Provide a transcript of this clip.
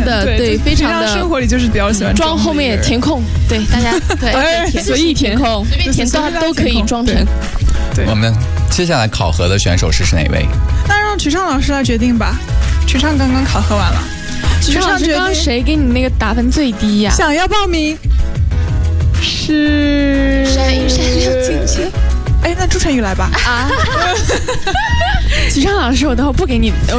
的对，非常的生活里就是比较喜欢装，后面也填空，对大家对随意填空，随便填都可以装成。 对， 我们接下来考核的选手是哪位？ 那让曲畅老师来决定吧。曲畅刚刚考核完了， 曲畅刚刚谁给你那个打分最低呀？ 想要报名是闪亮晶晶。 哎，那朱晨宇来吧。 曲畅老师，我等会不给你。